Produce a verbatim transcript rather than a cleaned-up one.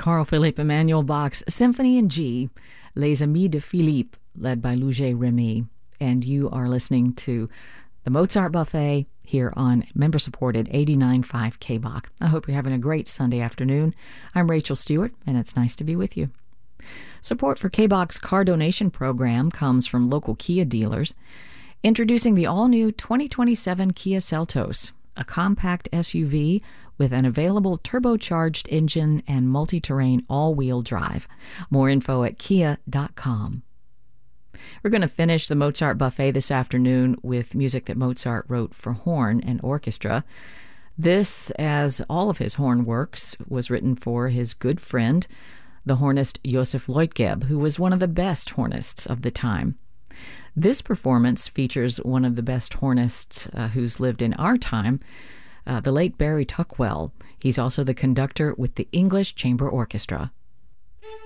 Carl Philipp Emanuel Bach's Symphony in G, Les Amis de Philippe, led by Luger Remy. And you are listening to the Mozart Buffet here on member-supported eighty-nine point five K B O C. I hope you're having a great Sunday afternoon. I'm Rachel Stewart, and it's nice to be with you. Support for K B O C's car donation program comes from local Kia dealers. Introducing the all-new twenty twenty-seven Kia Seltos, a compact S U V with an available turbocharged engine and multi-terrain all-wheel drive. More info at kia dot com. We're going to finish the Mozart Buffet this afternoon with music that Mozart wrote for horn and orchestra. This, as all of his horn works, was written for his good friend, the hornist Josef Leutgeb, who was one of the best hornists of the time. This performance features one of the best hornists uh, who's lived in our time, uh, the late Barry Tuckwell. He's also the conductor with the English Chamber Orchestra.